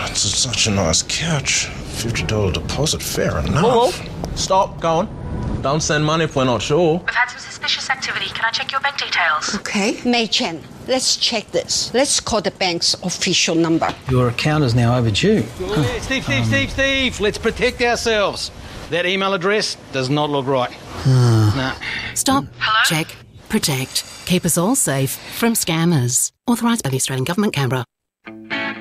It's such a nice couch. $50 deposit, fair enough. Whoa. Stop, go on. Don't send money if we're not sure. We've had some suspicious activity. Can I check your bank details? Okay. Mei Chen, let's check this. Let's call the bank's official number. Your account is now overdue. Steve, let's protect ourselves. That email address does not look right. Nah. Stop. Hello? Check. Protect. Keep us all safe from scammers. Authorised by the Australian Government, Canberra.